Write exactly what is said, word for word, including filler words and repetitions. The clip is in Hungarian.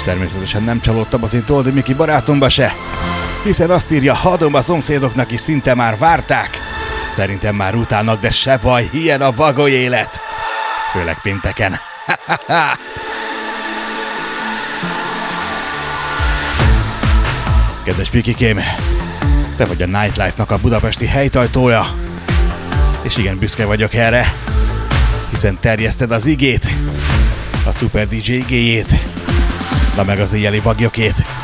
természetesen nem csalódtam az én Toldi Miki barátomba se, hiszen azt írja, adom a szomszédoknak is, szinte már várták. Szerintem már utálnak, de se baj, ilyen a bagoly élet. Főleg pénteken. Kedves Pikikém, te vagy a Nightlife-nak a budapesti helytajtója, és igen, büszke vagyok erre, hiszen terjeszted az igét, a Super dé dzsé igéjét, de meg az éjjeli bagyokét.